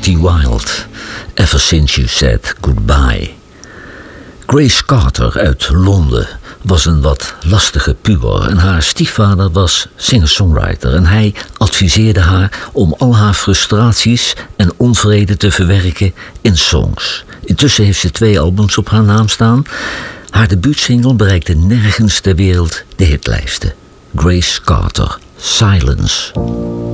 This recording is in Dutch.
Betty Wild, Ever Since You Said Goodbye. Grace Carter uit Londen was een wat lastige puber en haar stiefvader was singer-songwriter en hij adviseerde haar om al haar frustraties en onvrede te verwerken in songs. Intussen heeft ze 2 albums op haar naam staan. Haar debuutsingle bereikte nergens ter wereld de hitlijsten. Grace Carter, Silence.